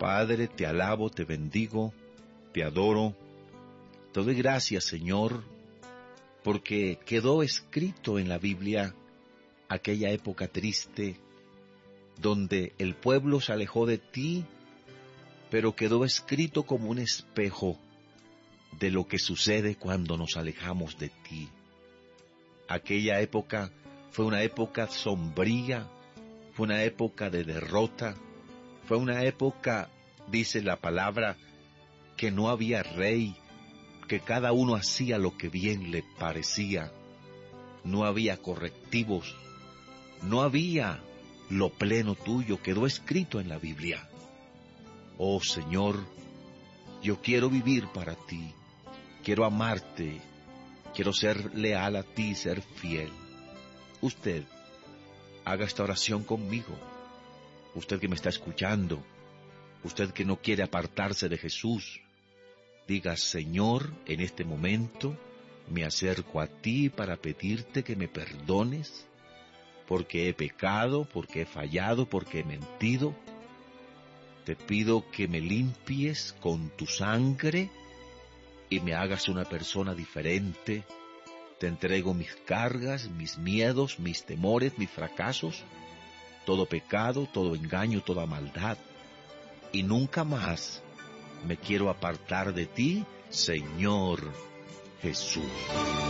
Padre, te alabo, te bendigo, te adoro. Te doy gracias, Señor, porque quedó escrito en la Biblia aquella época triste donde el pueblo se alejó de ti, pero quedó escrito como un espejo de lo que sucede cuando nos alejamos de ti. Aquella época fue una época sombría, fue una época de derrota, fue una época, dice la palabra, que no había rey, que cada uno hacía lo que bien le parecía. No había correctivos, no había lo pleno tuyo, quedó escrito en la Biblia. Oh Señor, yo quiero vivir para ti, quiero amarte, quiero ser leal a ti, ser fiel. Usted, haga esta oración conmigo. Usted que me está escuchando, usted que no quiere apartarse de Jesús, diga: Señor, en este momento me acerco a ti para pedirte que me perdones, porque he pecado, porque he fallado, porque he mentido. Te pido que me limpies con tu sangre y me hagas una persona diferente. Te entrego mis cargas, mis miedos, mis temores, mis fracasos, todo pecado, todo engaño, toda maldad. Y nunca más me quiero apartar de ti, Señor Jesús.